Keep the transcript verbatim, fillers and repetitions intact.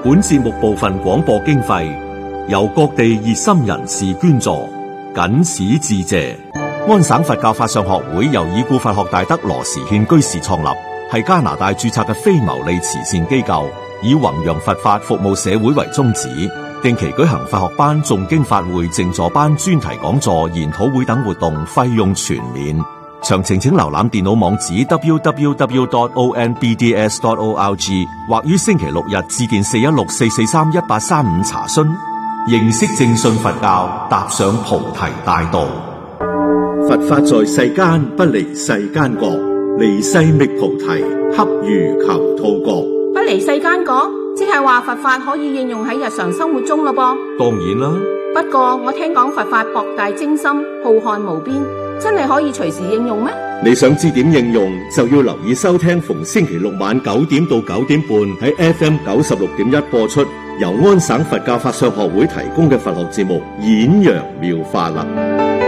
本節目部分廣播經費由各地熱心人士捐助，謹此致謝。安省佛教法相學會由已故佛學大德羅時憲居士創立，係加拿大註冊嘅非牟利慈善機構，以弘揚佛法、服務社會為宗旨，定期舉行佛學班、誦經法會、靜坐班、專題講座、研討會等活動，費用全免。詳情請瀏覽電腦網址 double-u double-u double-u dot o n b d s dot org 或於星期六日致電四一六四四三一八三五查詢。認識正信佛教，踏上菩提大道。佛法在世間，不離世間覺，離世覓菩提，恰如求兔角。 不離世間覺，即係話佛法可以應用喺日常生活中咯噃。 當然啦， 不過我聽講佛法博大精深，浩瀚無邊，真係可以隨時應用咩？ 你想知點應用，就要留意收聽逢星期六晚九點到九點半喺 F M 九十六點一播出，由安省佛教法相學會提供嘅佛學節目《演揚妙法》啦。